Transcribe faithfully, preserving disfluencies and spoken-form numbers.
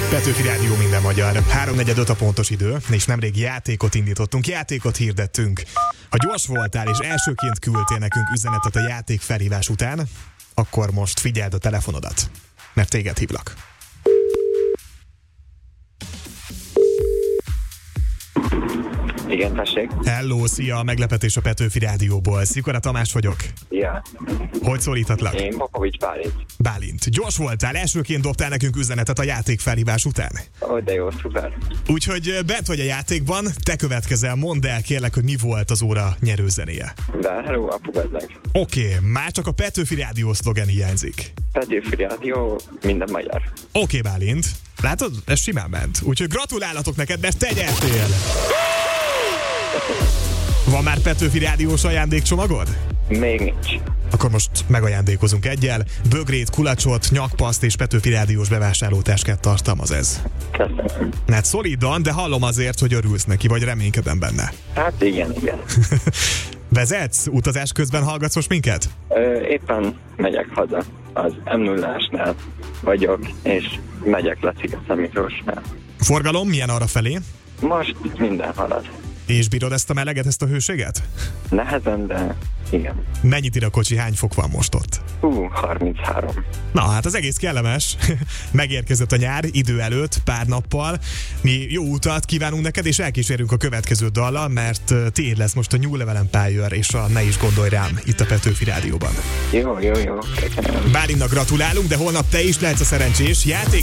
Petőfi Rádió, minden magyar. háromnegyed a pontos idő, és nemrég játékot indítottunk, játékot hirdettünk. Ha gyors voltál és elsőként küldtél nekünk üzenetet a játék felhívás után, akkor most figyeld a telefonodat, mert téged hívlak. Igen, tessék. Hello, szia, meglepetés a Petőfi Rádióból. Szikora Tamás vagyok. Ja. Hogy szólíthatlak? Én Popovics Bálint. Bálint. Gyors voltál, elsőként dobtál nekünk üzenetet a játék felhívás után. Ó, de jó, szuper. Úgyhogy bent vagy a játékban, te következel, mondd el kérlek, hogy mi volt az óra nyerőzenéje. De hello, apugadnak. Oké, okay, már csak a Petőfi Rádió szlogen hiányzik. Petőfi Rádió, minden magyar. Oké, okay, Bálint. Látod? Ez simán ment. Úgyhogy gratulálatok neked, mert te nyertél! Van már Petőfi Rádiós ajándékcsomagod? Még nincs. Akkor most megajándékozunk egyel. Bögrét, kulacsot, nyakpaszt és Petőfi Rádiós bevásárlótáskát tartalmaz ez. Köszönöm. Hát szolidan, de hallom azért, hogy örülsz neki, vagy reménykedem benne. Hát igen, igen. Vezetsz? Utazás közben hallgatsz most minket? Ö, éppen megyek haza. Az em nullásnál vagyok, és megyek le Sziget-Miklósnál. Forgalom milyen arra felé? Most minden halad. És bírod ezt a meleget, ezt a hőséget? Nehezen, de igen. Mennyit ír a kocsi, hány fok van most ott? Hú, harminchárom. Na, hát az egész kellemes. Megérkezett a nyár idő előtt, pár nappal. Mi jó utat kívánunk neked, és elkísérünk a következő dallal, mert tiéd lesz most a New Level Empire és a Ne is gondolj rám itt a Petőfi Rádióban. Jó, jó, jó. Köszönöm. Bálintnak gratulálunk, de holnap te is lehetsz a szerencsés játék.